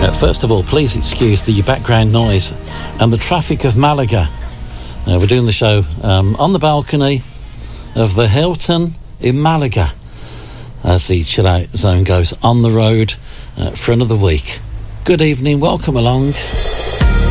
First of all, please excuse the background noise and the traffic of Malaga. We're doing the show on the balcony of the Hilton in Malaga as the Chill Out Zone goes on the road for another week. Good evening, welcome along.